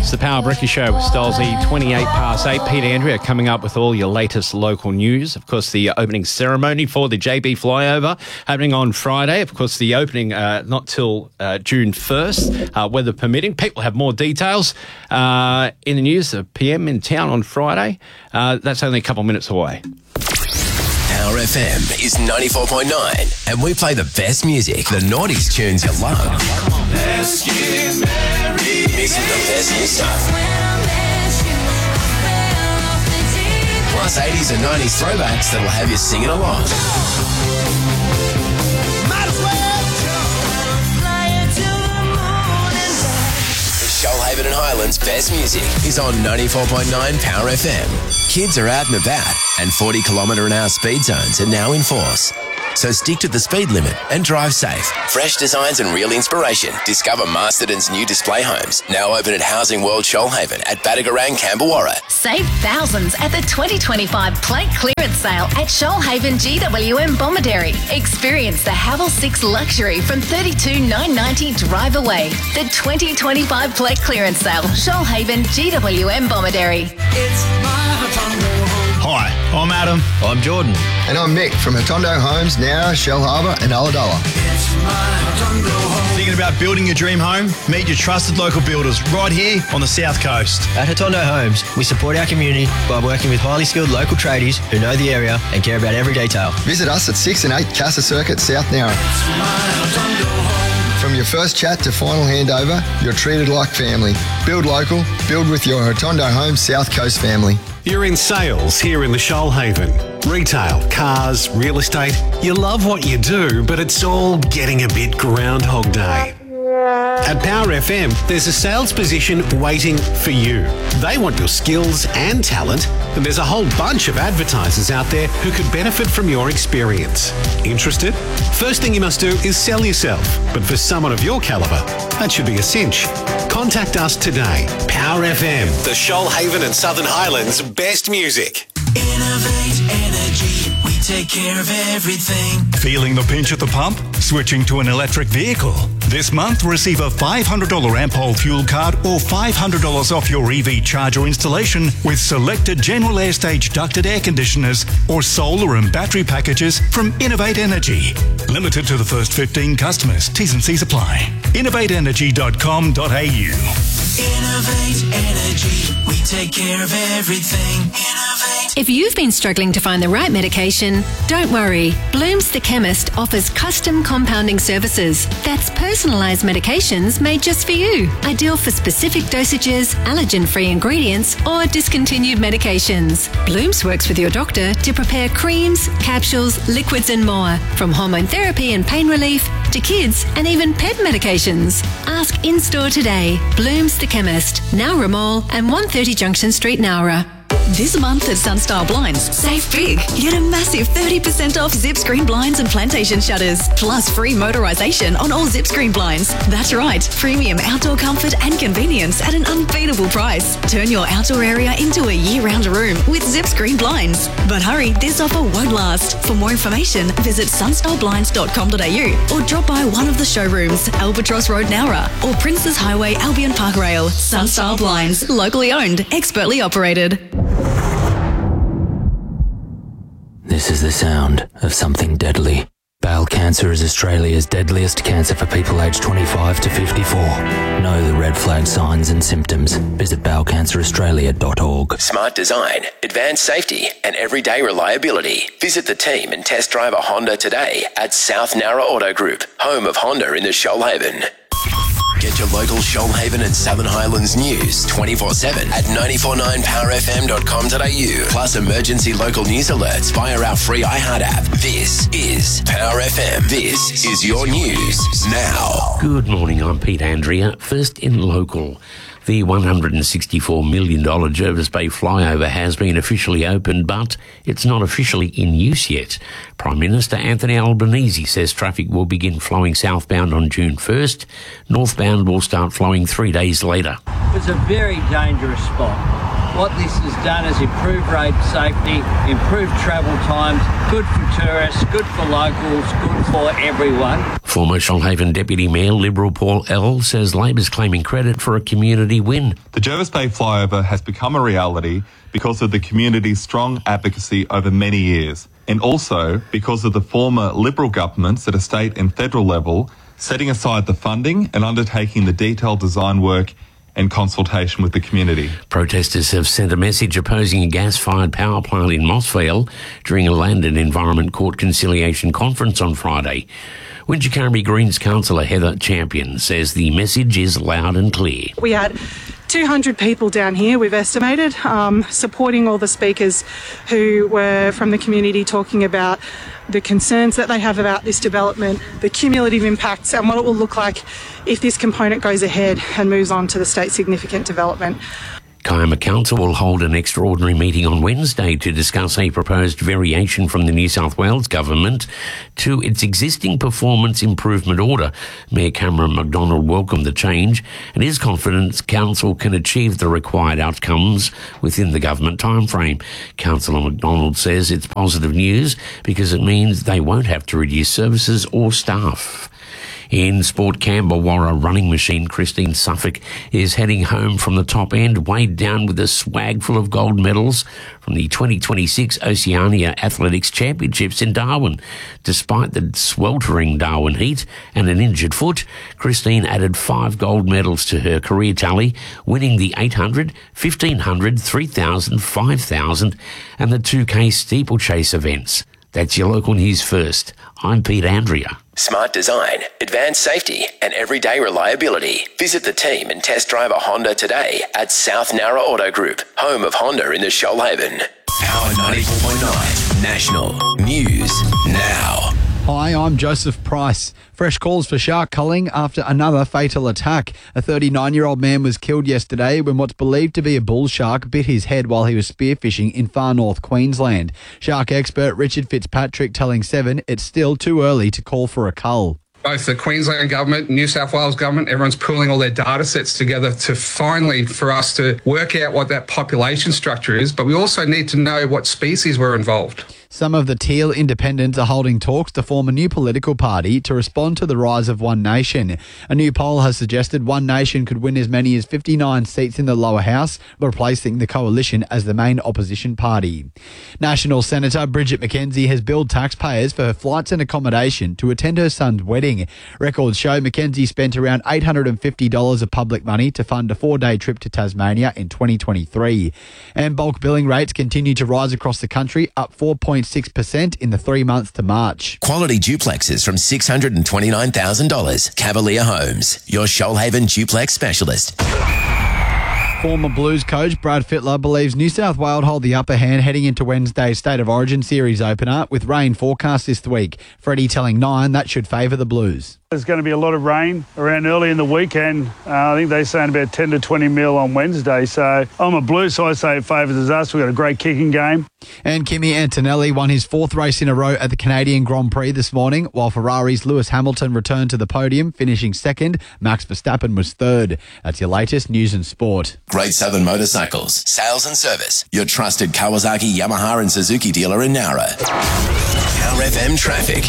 It's the Power Bricky Show with Stolzy, 28 past 8. Pete Andrea coming up with all your latest local news. Of course, the opening ceremony for the JB flyover happening on Friday. Of course, the opening not till June 1st, weather permitting. Pete will have more details in the news. The PM in town on Friday. That's only a couple of minutes away. Power FM is 94.9 and we play the best music, the noughties tunes you love. Let's get married. Mixing the best new stuff. Plus 80s and 90s throwbacks that'll have you singing along. The Shoalhaven and Highlands best music is on 94.9 Power FM. Kids are out and about and 40 km/h speed zones are now in force. So stick to the speed limit and drive safe. Fresh designs and real inspiration. Discover Masterton's new display homes. Now open at Housing World Shoalhaven at Badagarang, Camberwarra. Save thousands at the 2025 plate clearance sale at Shoalhaven GWM Bomaderry. Experience the Havel 6 Luxury from $32,990 drive away. The 2025 plate clearance sale, Shoalhaven GWM Bomaderry. It's my Hotondo home. Hi, I'm Adam. I'm Jordan. And I'm Mick from Hotondo Homes, Nowra, Shell Harbour and Ulladulla. It's my Hotondo home. Thinking about building your dream home? Meet your trusted local builders right here on the South Coast. At Hotondo Homes, we support our community by working with highly skilled local tradies who know the area and care about every detail. Visit us at 6 and 8 Casa Circuit, South Nowra. It's my Hotondo home. From your first chat to final handover, you're treated like family. Build local, build with your Hotondo Homes South Coast family. You're in sales here in the Shoalhaven. Retail, cars, real estate. You love what you do, but it's all getting a bit Groundhog Day. At Power FM, there's a sales position waiting for you. They want your skills and talent, and there's a whole bunch of advertisers out there who could benefit from your experience. Interested? First thing you must do is sell yourself, but for someone of your calibre, that should be a cinch. Contact us today. Power FM, the Shoalhaven and Southern Highlands best music. Innovate Energy. We take care of everything. Feeling the pinch at the pump? Switching to an electric vehicle? This month, receive a $500 Ampol fuel card or $500 off your EV charger installation with selected General Air Stage ducted air conditioners or solar and battery packages from Innovate Energy. Limited to the first 15 customers. T's and C's apply. innovateenergy.com.au. Innovate Energy. We take care of everything. Innovate. If you've been struggling to find the right medication, don't worry. Bloom's the Chemist offers custom compounding services. That's personalised medications made just for you. Ideal for specific dosages, allergen-free ingredients, or discontinued medications. Bloom's works with your doctor to prepare creams, capsules, liquids and more. From hormone therapy and pain relief to kids and even pet medications. Ask in-store today. Bloom's the Chemist, Nowra Mall and 130 Junction Street, Nowra. This month at Sunstar Blinds, save big. Get a massive 30% off zip screen blinds and plantation shutters, plus free motorisation on all zip screen blinds. That's right, premium outdoor comfort and convenience at an unbeatable price. Turn your outdoor area into a year-round room with zip screen blinds. But hurry, this offer won't last. For more information, visit sunstarBlinds.com.au or drop by one of the showrooms, Albatross Road, Nowra, or Princes Highway, Albion Park Rail. Sunstar Blinds, locally owned, expertly operated. This is the sound of something deadly. Bowel cancer is Australia's deadliest cancer for people aged 25 to 54. Know the red flag signs and symptoms. Visit bowelcanceraustralia.org. Smart design, advanced safety, and everyday reliability. Visit the team and test drive a Honda today at South Nowra Auto Group, home of Honda in the Shoalhaven. Get your local Shoalhaven and Southern Highlands news 24/7 at 949powerfm.com.au. Plus emergency local news alerts via our free iHeart app. This is Power FM. This is your news now. Good morning, I'm Pete Andrea. First in local. The $164 million Jervis Bay flyover has been officially opened, but it's not officially in use yet. Prime Minister Anthony Albanese says traffic will begin flowing southbound on June 1st. Northbound will start flowing 3 days later. It's a very dangerous spot. what this has done is improve road safety, improve travel times, good for tourists, good for locals, good for everyone. Former Shoalhaven Deputy Mayor Liberal Paul L says Labor's claiming credit for a community win. The Jervis Bay flyover has become a reality because of the community's strong advocacy over many years, and also because of the former Liberal governments at a state and federal level setting aside the funding and undertaking the detailed design work and consultation with the community. Protesters have sent a message opposing a gas-fired power plant in Mossvale during a Land and Environment Court conciliation conference on Friday. Wingecarribee Greens councillor Heather Champion says the message is loud and clear. We had 200 people down here, we've estimated, supporting all the speakers who were from the community, talking about the concerns that they have about this development, the cumulative impacts, and what it will look like if this component goes ahead and moves on to the state significant development. Kiama Council will hold an extraordinary meeting on Wednesday to discuss a proposed variation from the New South Wales government to its existing performance improvement order. Mayor Cameron McDonald welcomed the change and is confident Council can achieve the required outcomes within the government timeframe. Councillor McDonald says it's positive news because it means they won't have to reduce services or staff. In sport, Canberra running machine Christine Suffolk is heading home from the top end, weighed down with a swag full of gold medals from the 2026 Oceania Athletics Championships in Darwin. Despite the sweltering Darwin heat and an injured foot, Christine added 5 gold medals to her career tally, winning the 800, 1500, 3000, 5000 and the 2K steeplechase events. That's your local news first. I'm Pete Andrea. Smart design, advanced safety and everyday reliability. Visit the team and test drive a Honda today at South Nowra Auto Group, home of Honda in the Shoalhaven. Power 94.9 National News Now. Hi, I'm Joseph Price. Fresh calls for shark culling after another fatal attack. A 39-year-old man was killed yesterday when what's believed to be a bull shark bit his head while he was spearfishing in far north Queensland. Shark expert Richard Fitzpatrick telling 7 it's still too early to call for a cull. Both the Queensland government, New South Wales government, everyone's pulling all their data sets together to finally, for us to work out what that population structure is, but we also need to know what species were involved. Some of the Teal independents are holding talks to form a new political party to respond to the rise of One Nation. A new poll has suggested One Nation could win as many as 59 seats in the lower house, replacing the coalition as the main opposition party. National Senator Bridget McKenzie has billed taxpayers for her flights and accommodation to attend her son's wedding. Records show McKenzie spent around $850 of public money to fund a 4-day trip to Tasmania in 2023. And bulk billing rates continue to rise across the country, up 4.6% in the 3 months to March. Quality duplexes from $629,000. Cavalier Homes, your Shoalhaven duplex specialist. Former Blues coach Brad Fittler believes New South Wales hold the upper hand heading into Wednesday's State of Origin series opener, with rain forecast this week. Freddie telling 9 that should favour the Blues. There's going to be a lot of rain around early in the weekend. I think they're saying about 10 to 20 mil on Wednesday. So I'm a Blues, so I say it favours us. We've got a great kicking game. And Kimi Antonelli won his 4th race in a row at the Canadian Grand Prix this morning, while Ferrari's Lewis Hamilton returned to the podium, finishing 2nd. Max Verstappen was 3rd. That's your latest news and sport. Great Southern Motorcycles, sales and service. Your trusted Kawasaki, Yamaha and Suzuki dealer in Nowra. Power FM traffic.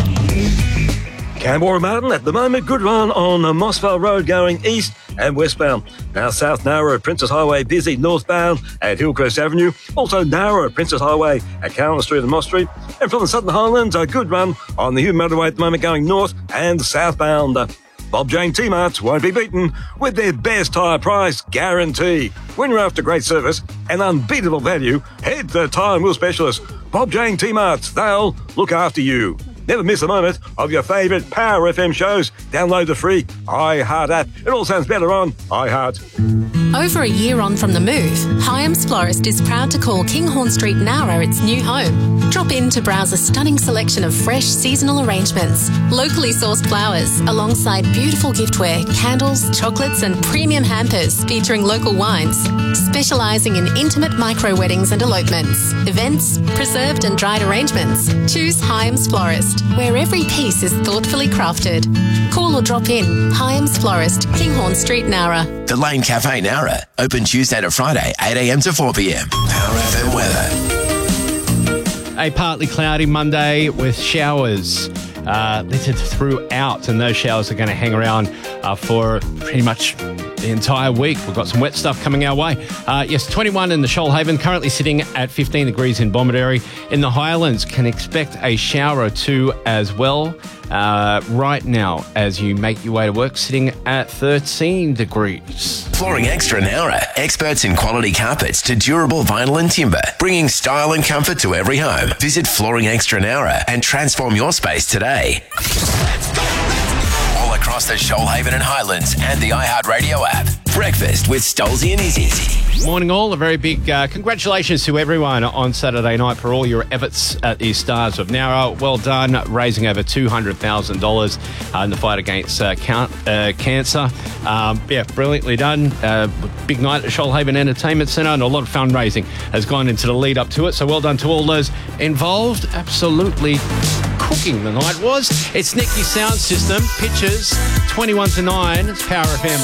Canberra Martin, at the moment, good run on Mossvale Road going east and westbound. Now South Nowra at Princess Highway, busy northbound at Hillcrest Avenue. Also Nowra at Princess Highway at Callan Street and Moss Street. And from the Southern Highlands, a good run on the Hume Motorway at the moment going north and southbound. Bob Jane T-Marts won't be beaten with their best tyre price guarantee. When you're after great service and unbeatable value, head to the Tyre and Wheel Specialist. Bob Jane T-Marts, they'll look after you. Never miss a moment of your favourite Power FM shows. Download the free iHeart app. It all sounds better on iHeart. Over a year on from the move, Hyams Florist is proud to call Kinghorn Street Nowra its new home. Drop in to browse a stunning selection of fresh seasonal arrangements, locally sourced flowers, alongside beautiful giftware, candles, chocolates and premium hampers featuring local wines. Specialising in intimate micro-weddings and elopements, events, preserved and dried arrangements. Choose Hyams Florist, where every piece is thoughtfully crafted. Call or drop in. Hyams Florist, Kinghorn Street, Nowra. The Lane Cafe Nowra, open Tuesday to Friday, 8 a.m. to 4 p.m. Power FM weather. A partly cloudy Monday with showers littered throughout, and those showers are going to hang around for pretty much the entire week. We've got some wet stuff coming our way. Yes, 21 in the Shoalhaven, currently sitting at 15 degrees in Bomaderry. In the Highlands, can expect a shower or two as well. Right now, as you make your way to work, sitting at 13 degrees. Flooring Extra Nowra, experts in quality carpets to durable vinyl and timber, bringing style and comfort to every home. Visit Flooring Extra Nowra and transform your space today. All across the Shoalhaven and Highlands and the iHeartRadio app. Breakfast with Stolzy and Izzy. Morning all, a very big congratulations to everyone on Saturday night for all your efforts at the Stars of Nowra. Well done, raising over $200,000 in the fight against cancer. Brilliantly done. Big night at the Shoalhaven Entertainment Centre, and a lot of fundraising has gone into the lead up to it. So well done to all those involved. Absolutely cooking the night was. It's Nicky Sound System, Pictures, 21 to 9. It's Power FM.